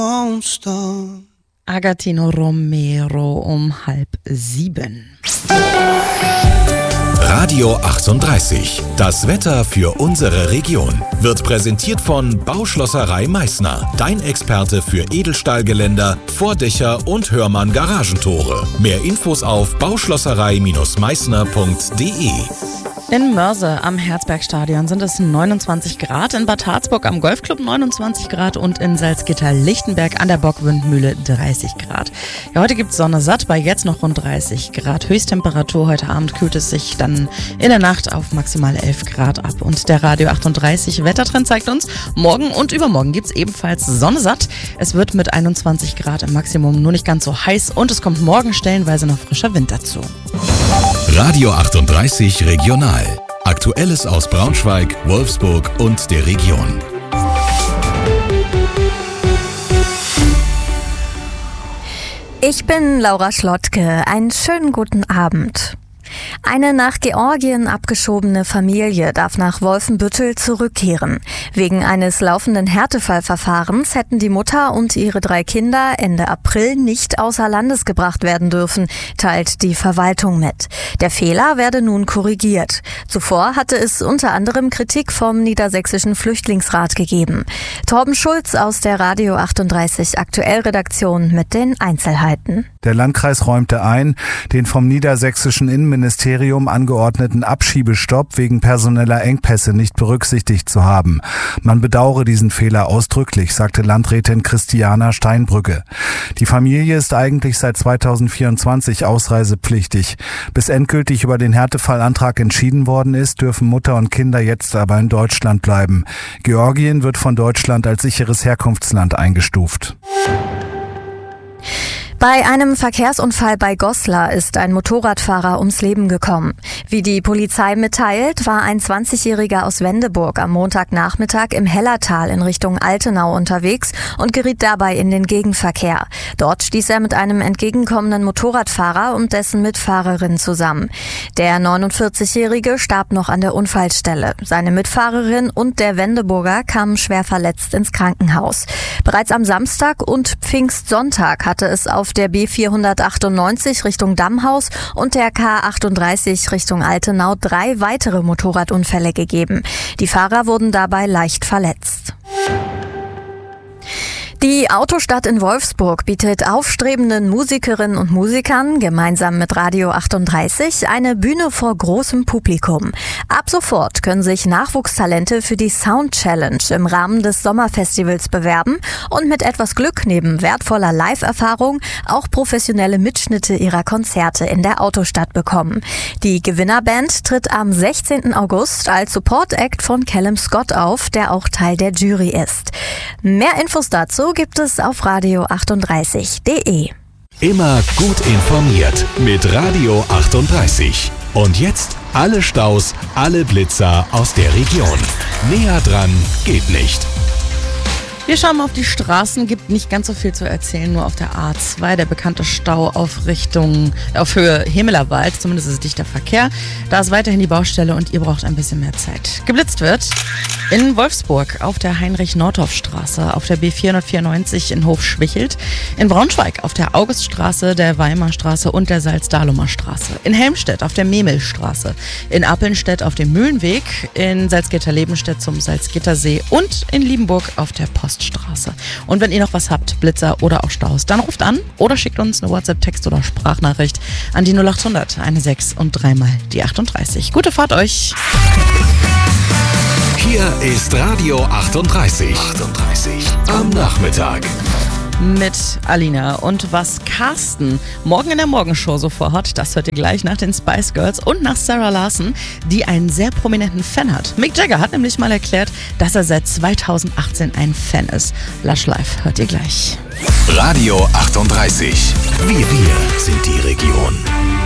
Agatino Romero um 6:30. Radio 38. Das Wetter für unsere Region wird präsentiert von Bauschlosserei Meißner. Dein Experte für Edelstahlgeländer, Vordächer und Hörmann Garagentore. Mehr Infos auf bauschlosserei-meißner.de. In Mörse am Herzbergstadion sind es 29 Grad, in Bad Harzburg am Golfclub 29 Grad und in Salzgitter-Lichtenberg an der Bockwindmühle 30 Grad. Ja, heute gibt's Sonne satt, bei jetzt noch rund 30 Grad. Höchsttemperatur heute Abend kühlt es sich dann in der Nacht auf maximal 11 Grad ab. Und der Radio 38 Wettertrend zeigt uns, morgen und übermorgen gibt's ebenfalls Sonne satt. Es wird mit 21 Grad im Maximum nur nicht ganz so heiß und es kommt morgen stellenweise noch frischer Wind dazu. Radio 38 Regional. Aktuelles aus Braunschweig, Wolfsburg und der Region. Ich bin Laura Schlottke. Einen schönen guten Abend. Eine nach Georgien abgeschobene Familie darf nach Wolfenbüttel zurückkehren. Wegen eines laufenden Härtefallverfahrens hätten die Mutter und ihre 3 Kinder Ende April nicht außer Landes gebracht werden dürfen, teilt die Verwaltung mit. Der Fehler werde nun korrigiert. Zuvor hatte es unter anderem Kritik vom Niedersächsischen Flüchtlingsrat gegeben. Torben Schulz aus der Radio 38 Aktuellredaktion mit den Einzelheiten. Der Landkreis räumte ein, den vom Niedersächsischen Innenministerium angeordneten Abschiebestopp wegen personeller Engpässe nicht berücksichtigt zu haben. Man bedauere diesen Fehler ausdrücklich, sagte Landrätin Christiana Steinbrücke. Die Familie ist eigentlich seit 2024 ausreisepflichtig. Bis endgültig über den Härtefallantrag entschieden worden ist, dürfen Mutter und Kinder jetzt aber in Deutschland bleiben. Georgien wird von Deutschland als sicheres Herkunftsland eingestuft. Bei einem Verkehrsunfall bei Goslar ist ein Motorradfahrer ums Leben gekommen. Wie die Polizei mitteilt, war ein 20-Jähriger aus Wendeburg am Montagnachmittag im Hellertal in Richtung Altenau unterwegs und geriet dabei in den Gegenverkehr. Dort stieß er mit einem entgegenkommenden Motorradfahrer und dessen Mitfahrerin zusammen. Der 49-Jährige starb noch an der Unfallstelle. Seine Mitfahrerin und der Wendeburger kamen schwer verletzt ins Krankenhaus. Bereits am Samstag und Pfingstsonntag hatte es auf der B498 Richtung Dammhaus und der K38 Richtung Altenau 3 weitere Motorradunfälle gegeben. Die Fahrer wurden dabei leicht verletzt. Die Autostadt in Wolfsburg bietet aufstrebenden Musikerinnen und Musikern gemeinsam mit Radio 38 eine Bühne vor großem Publikum. Ab sofort können sich Nachwuchstalente für die Sound Challenge im Rahmen des Sommerfestivals bewerben und mit etwas Glück neben wertvoller Live-Erfahrung auch professionelle Mitschnitte ihrer Konzerte in der Autostadt bekommen. Die Gewinnerband tritt am 16. August als Support-Act von Callum Scott auf, der auch Teil der Jury ist. Mehr Infos dazu gibt es auf radio38.de. Immer gut informiert mit Radio 38. Und jetzt alle Staus, alle Blitzer aus der Region. Näher dran geht nicht. Wir schauen mal auf die Straßen, gibt nicht ganz so viel zu erzählen, nur auf der A2, der bekannte Stau auf Höhe Hemelerwald, zumindest ist es dichter Verkehr. Da ist weiterhin die Baustelle und ihr braucht ein bisschen mehr Zeit. Geblitzt wird in Wolfsburg auf der Heinrich-Nordhoff-Straße, auf der B494 in Hofschwichelt, in Braunschweig auf der Auguststraße, der Weimarstraße und der Salzdahlumer Straße, in Helmstedt auf der Memelstraße, in Appelnstedt auf dem Mühlenweg, in Salzgitter-Lebenstedt zum Salzgittersee und in Liebenburg auf der Poststraße. Und wenn ihr noch was habt, Blitzer oder auch Staus, dann ruft an oder schickt uns eine WhatsApp-Text oder Sprachnachricht an die 0800 16 und 3 mal die 38. Gute Fahrt euch! Hier ist Radio 38. 38 am Nachmittag. Mit Alina. Und was Carsten morgen in der Morgenshow so vorhat, das hört ihr gleich nach den Spice Girls und nach Sarah Larson, die einen sehr prominenten Fan hat. Mick Jagger hat nämlich mal erklärt, dass er seit 2018 ein Fan ist. Lush Life hört ihr gleich. Radio 38. Wir sind die Region.